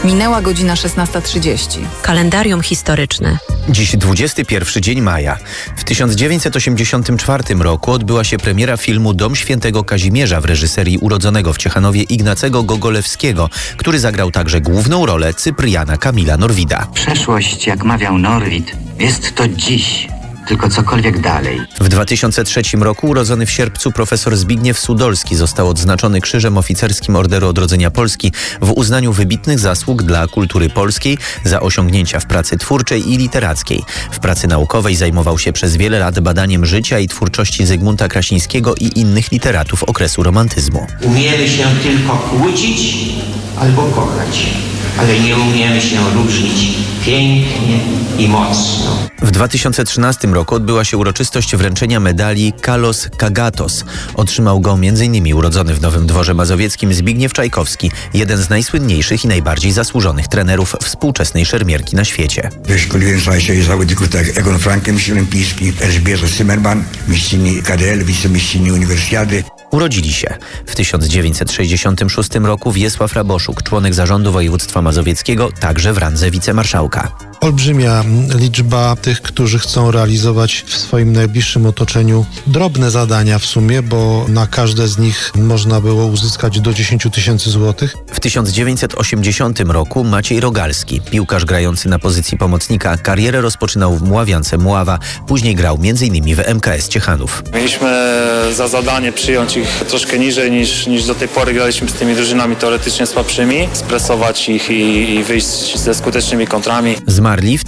Minęła godzina 16:30. Kalendarium historyczne. Dziś 21 dzień maja. W 1984 roku odbyła się premiera filmu Dom Świętego Kazimierza w reżyserii urodzonego w Ciechanowie Ignacego Gogolewskiego, który zagrał także główną rolę Cypriana Kamila Norwida. Przeszłość, jak mawiał Norwid, jest to dziś. Tylko cokolwiek dalej. W 2003 roku urodzony w sierpcu profesor Zbigniew Sudolski został odznaczony Krzyżem Oficerskim Orderu Odrodzenia Polski w uznaniu wybitnych zasług dla kultury polskiej za osiągnięcia w pracy twórczej i literackiej. W pracy naukowej zajmował się przez wiele lat badaniem życia i twórczości Zygmunta Krasińskiego i innych literatów okresu romantyzmu. Umiemy się tylko kłócić albo kochać, ale nie umiemy się różnić pięknie i mocno. W 2013 roku odbyła się uroczystość wręczenia medali Kalos Kagatos. Otrzymał go m.in. urodzony w Nowym Dworze Mazowieckim Zbigniew Czajkowski, jeden z najsłynniejszych i najbardziej zasłużonych trenerów współczesnej szermierki na świecie. Wyszkoliłem zawodników tak jak Egon Franke, mistrz olimpijski, Elżbieta Zimmerman, mistrzyni KDL, wicemistrzyni Uniwersjady. Urodzili się w 1966 roku Wiesław Raboszuk, członek zarządu województwa mazowieckiego, także w randze wicemarszałka. Olbrzymia liczba tych, którzy chcą realizować w swoim najbliższym otoczeniu drobne zadania w sumie, bo na każde z nich można było uzyskać do 10 000 złotych. W 1980 roku Maciej Rogalski, piłkarz grający na pozycji pomocnika, karierę rozpoczynał w Mławiance Mława, później grał m.in. w MKS Ciechanów. Mieliśmy za zadanie przyjąć ich troszkę niżej niż do tej pory graliśmy z tymi drużynami teoretycznie słabszymi, stresować ich i wyjść ze skutecznymi kontrami. Zmarli w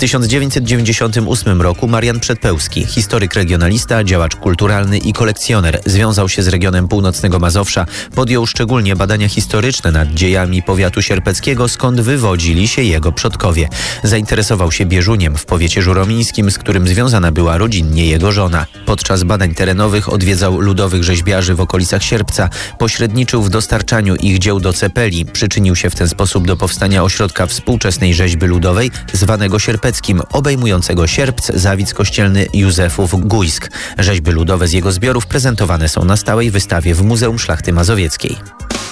1998 roku Marian Przedpełski, historyk regionalista, działacz kulturalny i kolekcjoner. Związał się z regionem północnego Mazowsza. Podjął szczególnie badania historyczne nad dziejami powiatu sierpeckiego, skąd wywodzili się jego przodkowie. Zainteresował się Bieżuniem w powiecie żuromińskim, z którym związana była rodzinnie jego żona. Podczas badań terenowych odwiedzał ludowych rzeźbiarzy w okolicach Sierpca, pośredniczył w dostarczaniu ich dzieł do Cepeli. Przyczynił się w ten sposób do powstania ośrodka współczesnej rzeźby ludowej, zwanego Sierpeckim, obejmującego Sierpc, Zawidz Kościelny, Józefów, Gujsk. Rzeźby ludowe z jego zbiorów prezentowane są na stałej wystawie w Muzeum Szlachty Mazowieckiej.